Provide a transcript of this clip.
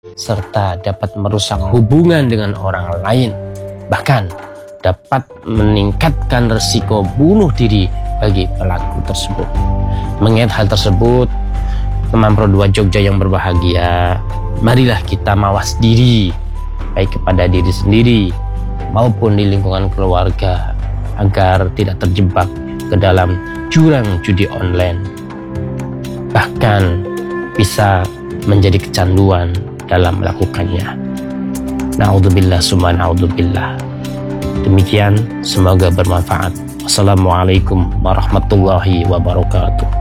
serta dapat merusak hubungan dengan orang lain, bahkan dapat meningkatkan resiko bunuh diri bagi pelaku tersebut. Mengingat hal tersebut, teman Pro 2 Jogja yang berbahagia, marilah kita mawas diri, baik kepada diri sendiri maupun di lingkungan keluarga, agar tidak terjebak ke dalam jurang judi online, bahkan bisa menjadi kecanduan dalam melakukannya. Na'udzubillah summa na'udzubillah. Demikian, semoga bermanfaat. Wassalamualaikum warahmatullahi wabarakatuh.